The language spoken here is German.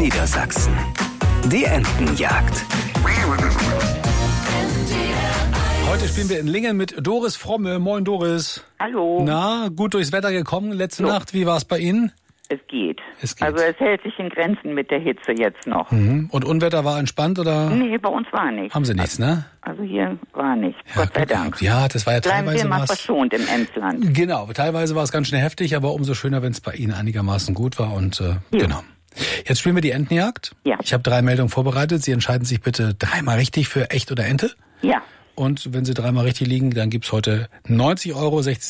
Niedersachsen. Die Entenjagd. Heute spielen wir in Lingen mit Doris Fromme. Moin Doris. Hallo. Na, gut durchs Wetter gekommen letzte Nacht. Wie war es bei Ihnen? Es geht. Es geht. Also es hält sich in Grenzen mit der Hitze jetzt noch. Mhm. Und Unwetter war entspannt oder? Nee, bei uns war nichts. Haben Sie nichts, ne? Also hier war nichts, Ja, Gott sei Glück Dank. gehabt. Ja, das war ja Bleiben teilweise wir mal was. verschont im Emsland. Genau, teilweise war es ganz schön heftig, aber umso schöner, wenn es bei Ihnen einigermaßen gut war und genau. Jetzt spielen wir die Entenjagd. Ja. Ich habe 3 Meldungen vorbereitet. Sie entscheiden sich bitte 3-mal richtig für echt oder Ente. Ja. Und wenn Sie 3-mal richtig liegen, dann gibt's heute 90 €, 60